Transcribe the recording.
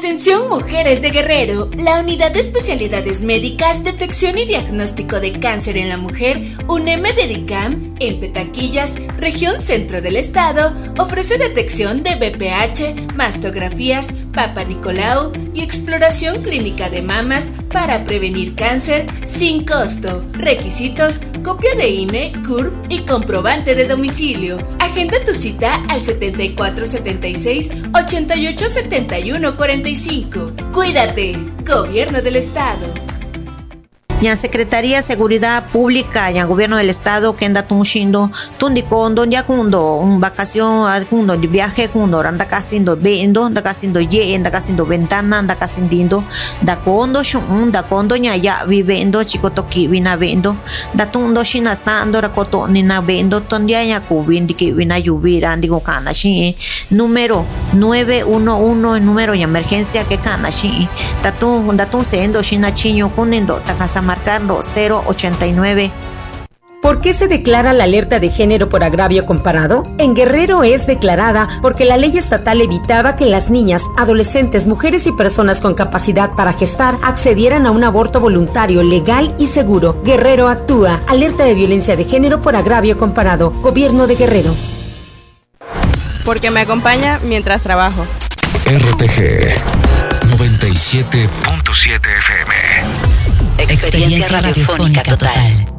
Atención mujeres de Guerrero, la Unidad de Especialidades Médicas, Detección y Diagnóstico de Cáncer en la Mujer, UNEM de DICAM, en Petaquillas, región centro del estado, ofrece detección de BPH, mastografías, Papa Nicolau y exploración clínica de mamas para prevenir cáncer sin costo. Requisitos: copia de INE, CURP y comprobante de domicilio. Agenda tu cita al 7476-887145. Cuídate, Gobierno del Estado. Ya Secretaría de Seguridad Pública, ya Gobierno del Estado, que anda tunchindo, tundikondo, ya cuando vacación, cuando de viaje, cuando anda casindo vendo, anda casindo ye, anda casindo ventana, anda casindindo, da condo ya vivendo, chico toki vina vendo, da tundo shina stando rakoto nina vendo, tondia ya kubin di que vina lluvira, digo kana shi, número 911, el número de emergencia que kana shi, da tun sendo shina chiño kunendo, takasa marcando 089. ¿Por qué se declara la alerta de género por agravio comparado? En Guerrero es declarada porque la ley estatal evitaba que las niñas, adolescentes, mujeres y personas con capacidad para gestar accedieran a un aborto voluntario, legal y seguro. Guerrero actúa. Alerta de violencia de género por agravio comparado. Gobierno de Guerrero. Porque me acompaña mientras trabajo. RTG 97.7 FM. Experiencia radiofónica total.